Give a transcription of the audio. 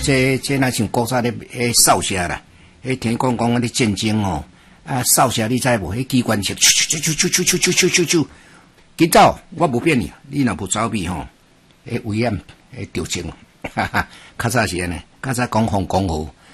这那像古早咧扫射啦，听讲咧战争吼，扫射你知无？机关枪，啾，紧走！我无骗你若无走避吼，危险，着情，哈哈，较早是安尼，较早讲风讲雨，